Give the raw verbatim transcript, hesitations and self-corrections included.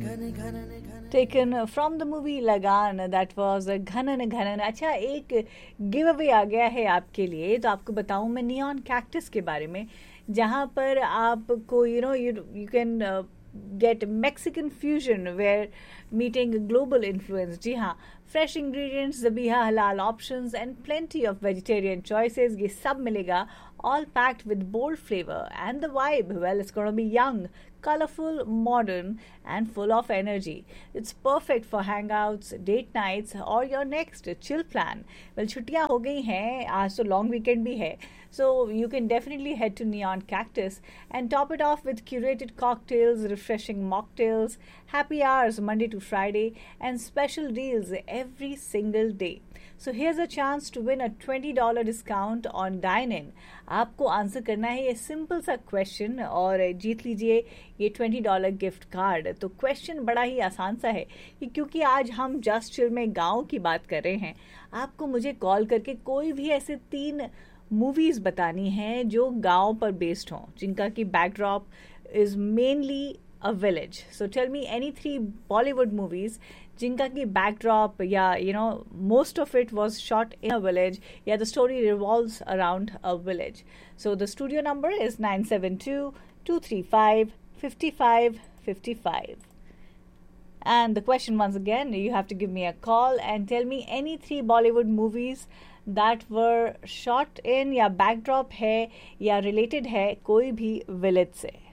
taken from the movie Lagan, that was घनन घनन. अच्छा, एक give away आ गया है आपके लिए, तो आपको बताऊं मैं नियॉन कैक्टस के बारे में, जहां पर आपको you know you you can get Mexican fusion where meeting global influence. जी हाँ, fresh ingredients, ज़बीहा halal options and plenty of vegetarian choices, ये सब मिलेगा, all packed with bold flavor, and the vibe, well, it's going to be young, colorful, modern and full of energy. It's perfect for hangouts, date nights or your next chill plan. Well, छुट्टियाँ हो गई हैं, आज तो long weekend भी है, so you can definitely head to Neon Cactus and top it off with curated cocktails, refreshing mocktails, happy hours Monday to Friday and special deals every single day. So here's a chance to win a twenty dollars discount on dine-in. आपको answer करना है ये simple सा question और जीत लीजिए ये twenty dollar gift card. तो question बड़ा ही आसान सा है कि क्योंकि आज हम जस्ट चिल में गाँव की बात कर रहे हैं, आपको मुझे कॉल करके कोई भी ऐसे तीन मूवीज़ बतानी हैं जो गांव पर बेस्ड हों, जिनका की backdrop is mainly a village. So tell me any three Bollywood movies जिनका की बैकड्रॉप या you know most of it was shot in a village या the story revolves around a village. So the studio number is nine seven to to three five fifty five fifty five. And the question once again, you have to give me a call and tell me any three Bollywood movies that were shot in या backdrop है या related है कोई भी village से.